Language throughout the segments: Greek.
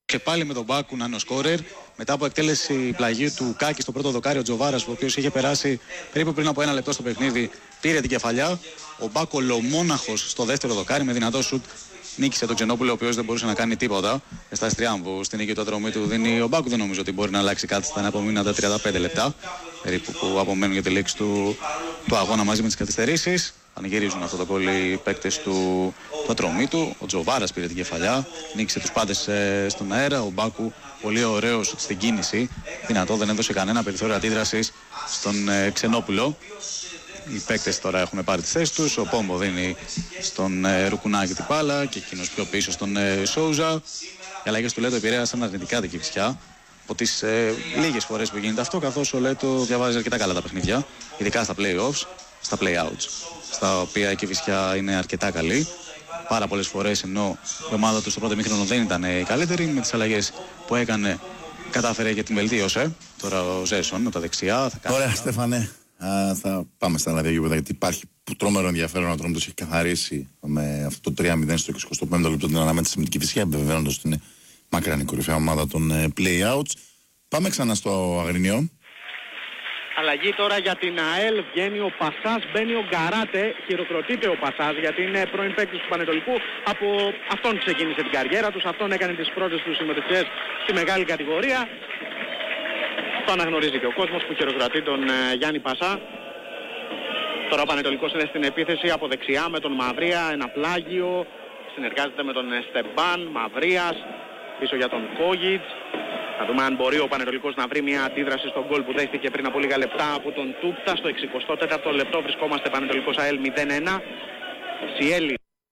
Και πάλι με τον Μπάκου να είναι ο σκόρερ. Μετά από εκτέλεση πλαγίου του Κάκη στο πρώτο δοκάρι, ο Τζοβάρας, ο οποίος είχε περάσει περίπου πριν από 1 λεπτό στο παιχνίδι, πήρε την κεφαλιά. Ο Μπάκου ολομόναχος στο δεύτερο δοκάρι με δυνατό σουτ νίκησε τον Ξενόπουλο, ο οποίος δεν μπορούσε να κάνει τίποτα. Στα Τριάμβου στην νίκη του ατρωμή του δίνει ο Μπάκου. Δεν νομίζω ότι μπορεί να αλλάξει κάτι στα απομείνοντα 35 λεπτά περίπου που απομένουν για τη λήξη του αγώνα μαζί με τις καθυστερήσεις. Πανηγυρίζουν αυτό το γκολ οι παίκτες του ατρωμί του. Ο Τζοβάρας πήρε την κεφαλιά, νίκησε τους πάντες στον αέρα. Ο Μπάκου πολύ ωραίος στην κίνηση. Δυνατό, δεν έδωσε κανένα περιθώριο αντίδρασης στον Ξενόπουλο. Οι παίκτες τώρα έχουν πάρει τις θέσεις τους. Ο Πόμπο δίνει στον Ρουκουνάκη την μπάλα και εκείνος πιο πίσω στον Σόουζα. Οι αλλαγές του Λέτο επηρέασαν αρνητικά την Κηφισιά. Από τις λίγες φορές που γίνεται αυτό, καθώς ο Λέτο διαβάζει αρκετά καλά τα παιχνίδια, ειδικά στα play-offs, στα play-outs, στα οποία η Κηφισιά είναι αρκετά καλή. Πάρα πολλές φορές, ενώ η ομάδα του στο πρώτο ημίχρονο δεν ήταν η καλύτερη, με τις αλλαγές που έκανε κατάφερε και την βελτίωσε. Τώρα ο Ζέσον με τα δεξιά. Ωραία, Στέφανε. Θα πάμε στα άλλα δύο γήπεδα, γιατί υπάρχει τρομερό ενδιαφέρον. Ο Ατρόμητος έχει καθαρίσει με αυτό το 3-0 στο 25ο λεπτό την αναμέτρηση με την Κηφισιά, επιβεβαιώνοντας ότι είναι μακράν η κορυφαία ομάδα των play-outs. Πάμε ξανά στο Αγρινιό. Αλλαγή τώρα για την ΑΕΛ, βγαίνει ο Πασάς, μπαίνει ο Γκαράτε, χειροκροτείται ο Πασάς γιατί είναι πρώην παίκτης του Πανετολικού. Από αυτόν ξεκίνησε την καριέρα τους, αυτόν έκανε τις πρώτες του συμμετοχές στη μεγάλη κατηγορία. Το αναγνωρίζει και ο κόσμος που χειροκροτεί τον Γιάννη Πασά. Τώρα ο Πανετολικός είναι στην επίθεση από δεξιά με τον Μαυρία, ένα πλάγιο, συνεργάζεται με τον Στεμπάν, Μαυρίας, πίσω για τον Κόγιτς. Θα δούμε αν μπορεί ο Πανετολικός να βρει μια αντίδραση στον γκολ που δέχτηκε πριν από λίγα λεπτά από τον Τούπτα. Στο 64ο λεπτό βρισκόμαστε Πανετολικός ΑΕΛ 0-1. Σιέλη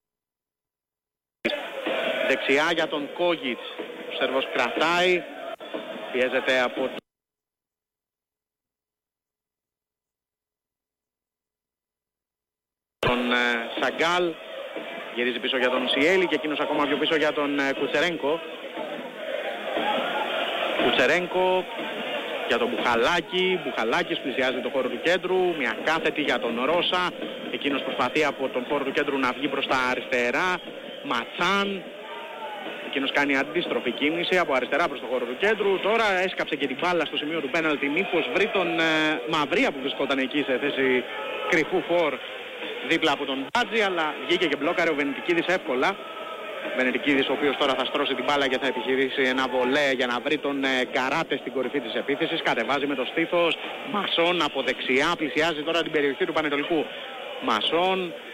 δεξιά για τον Κόγιτς. Ο Σέρβος κρατάει, πιέζεται από τον Σαγκάλ. Γυρίζει πίσω για τον Σιέλη και εκείνος ακόμα πιο πίσω για τον Κουτσερένκο. Κουτσερένκο για τον Μπουχαλάκη. Μπουχαλάκης πλησιάζει το χώρο του κέντρου. Μια κάθετη για τον Ρώσα. Εκείνος προσπαθεί από τον χώρο του κέντρου να βγει προς τα αριστερά. Ματσάν. Εκείνος κάνει αντίστροφη κίνηση από αριστερά προς το χώρο του κέντρου. Τώρα έσκαψε και την μπάλα στο σημείο του πέναλτι. Μήπως βρει τον Μαυρία που βρισκόταν εκεί σε θέση κρυφού φορ δίπλα από τον Μπάτζη, αλλά βγήκε και μπλόκαρε ο Βενετικίδης εύκολα. Βενετικίδης ο οποίος τώρα θα στρώσει την μπάλα και θα επιχειρήσει ένα βολέ για να βρει τον Γκαράτε στην κορυφή της επίθεσης. Κατεβάζει με το στήθος. Μασόν από δεξιά πλησιάζει τώρα την περιοχή του Πανετολικού. Μασόν